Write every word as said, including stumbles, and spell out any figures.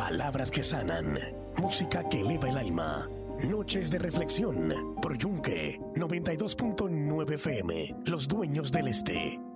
Palabras que sanan, música que eleva el alma. Noches de reflexión por Yunque noventa y dos punto nueve F M, Los Dueños del Este.